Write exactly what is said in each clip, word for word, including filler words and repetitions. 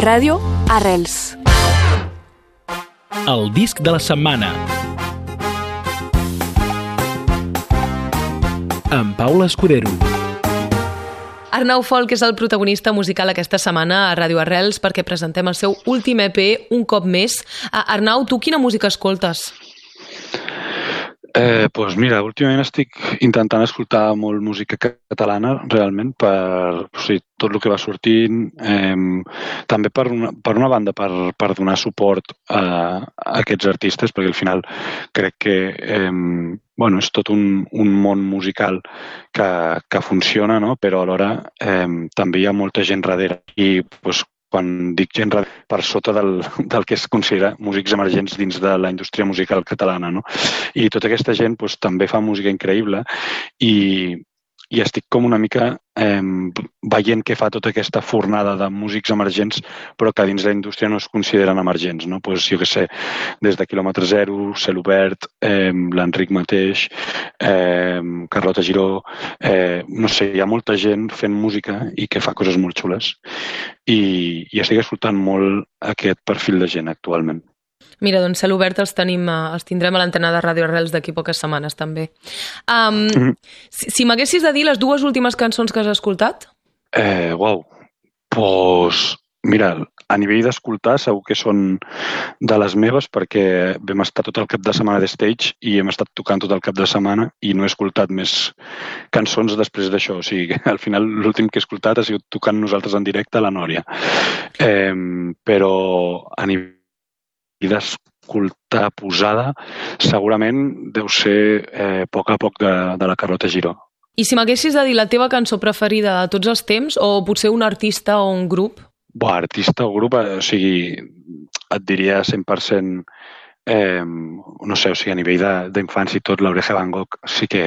Ràdio Arrels. El disc de la setmana. Amb Paula Escudero. Arnau Folch és el protagonista musical aquesta setmana a Ràdio Arrels perquè presentem el seu últim E P un cop més. Arnau, tu quina música escoltes? Eh, doncs mira, últimament estic intentant escoltar molt música catalana, realment, per o sigui, tot el que va sortint, eh, també per una, per una banda per, per donar suport a, a aquests artistes, perquè al final crec que eh, bueno, és tot un, un món musical que, que funciona, no? Però alhora eh, també hi ha molta gent darrere i doncs, quan dic gent per sota del, del que es considera músics emergents dins de la indústria musical catalana, no? I tota aquesta gent doncs, també fa música increïble i, i estic com una mica eh, veient que fa tota aquesta fornada de músics emergents però que dins la indústria no es consideren emergents, no? Pues, jo què sé, des de Quilòmetre Zero, Celobert, eh, l'Enric mateix, eh, Carlota Giró, eh, no sé, hi ha molta gent fent música i que fa coses molt xules i, i estic escoltant molt aquest perfil de gent actualment. Mira, doncs Celobert els, tenim, els tindrem a l'antena de Ràdio Arrels d'aquí poques setmanes, també. Um, mm-hmm. Si, si m'haguessis de dir les dues últimes cançons que has escoltat? Eh, uau, doncs mira, a nivell d'escoltar segur que són de les meves perquè vam estar tot el cap de setmana de stage i hem estat tocant tot el cap de setmana i no he escoltat més cançons després d'això. O sigui, al final l'últim que he escoltat ha sigut tocant nosaltres en directe a la Nòria. Eh, però a nivell d'escoltar posada segurament deu ser eh, a poc a poc de, de la Carlota Giró. I si m'haguessis de dir la teva cançó preferida de tots els temps o potser un artista o un grup? Buah, artista o grup, o sigui, et diria cent per cent eh, no sé, o sigui, a nivell d'infància i tot, l'Oreja Van Gogh sí que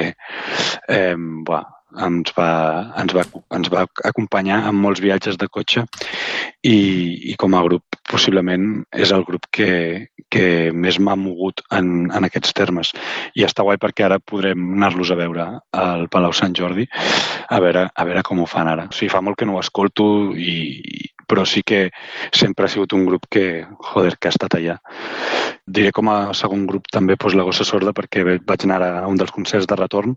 eh, buah, ens va, ens, va, ens va acompanyar en molts viatges de cotxe i, i com a grup possiblement és el grup que, que més m'ha mogut en, en aquests termes. I està guai perquè ara podrem anar-los a veure al Palau Sant Jordi a veure, a veure com ho fan ara. O sigui, fa molt que no ho escolto, i, però sí que sempre ha sigut un grup que, joder, que ha estat allà. Diré com a segon grup també doncs, la Gossa Sorda perquè vaig anar a un dels concerts de retorn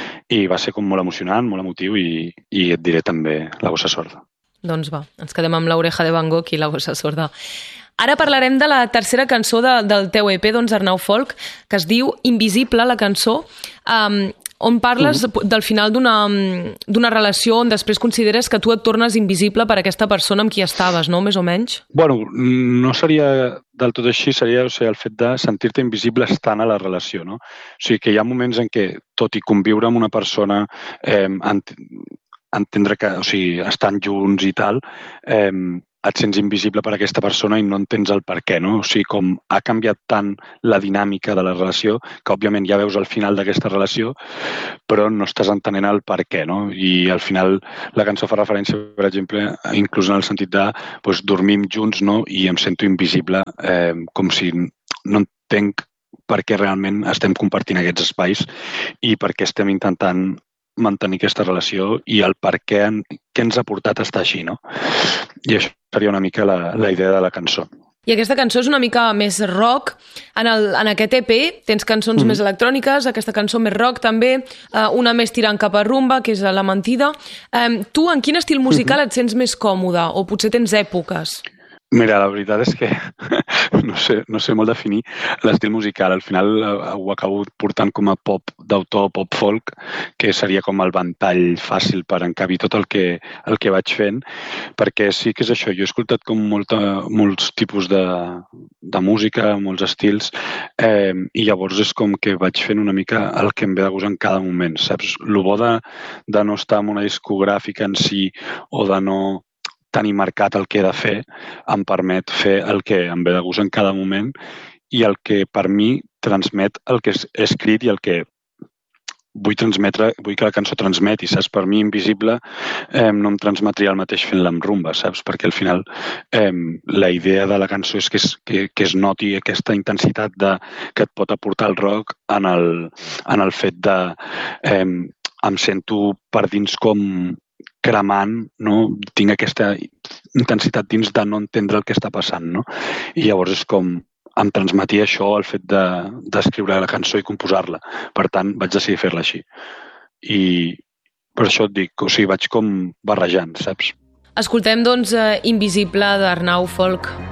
i va ser com molt emocionant, molt emotiu i, i et diré també la Gossa Sorda. Doncs va, ens quedem amb l'Oreja de Van Gogh i la Gossa Sorda. Ara parlarem de la tercera cançó de, del teu E P, doncs, Arnau Folch, que es diu Invisible, la cançó, um, on parles mm. del final d'una, d'una relació on després consideres que tu et tornes invisible per aquesta persona amb qui estaves, no? Més o menys? Bueno, no seria del tot així, seria o sigui, el fet de sentir-te invisible estant a la relació, no? O sigui, que hi ha moments en què, tot i conviure amb una persona, eh, ent entendre que, o sigui, estan junts i tal, eh, et sents invisible per aquesta persona i no entens el per què, no? O sigui, com ha canviat tant la dinàmica de la relació que, òbviament, ja veus el final d'aquesta relació, però no estàs entenent el per què, no? I al final la cançó fa referència, per exemple, inclús en el sentit de doncs, dormim junts, no? I em sento invisible, eh, com si no entenc per què realment estem compartint aquests espais i per què estem intentant mantenir aquesta relació i el per què, què ens ha portat a estar així, no? I això seria una mica la, la idea de la cançó. I aquesta cançó és una mica més rock. En, el, en aquest E P tens cançons mm. més electròniques, aquesta cançó més rock també, eh, una més tirant cap a rumba, que és La Mentida. Eh, tu en quin estil musical et sents més còmode? O potser tens èpoques? Mira, la veritat és que no sé, no sé molt definir l'estil musical. Al final ho acabo portant com a pop d'autor, pop folk, que seria com el ventall fàcil per encabir tot el que, el que vaig fent, perquè sí que és això. Jo he escoltat com molta, molts tipus de, de música, molts estils, eh, i llavors és com que vaig fent una mica el que em ve de gust en cada moment, saps? El bo de, de no estar en una discogràfica en si o de no tenir marcat el que he de fer, em permet fer el que em ve de gust en cada moment i el que per mi transmet el que he escrit i el que vull transmetre, vull que la cançó transmeti, saps? Per mi, Invisible, eh, no em transmetria el mateix fent-la amb rumba, saps? Perquè al final eh, la idea de la cançó és que es, que, que es noti aquesta intensitat de, que et pot aportar el rock en el, en el fet de eh, em sento per dins com cremant, no? Tinc aquesta intensitat dins de no entendre el que està passant, no? I llavors és com em transmetia això el fet d'escriure de, la cançó i composar-la. Per tant, vaig decidir fer-la així. I per això et dic, o sigui, vaig com barrejant, saps? Escoltem, doncs, Invisible d'Arnau Folk.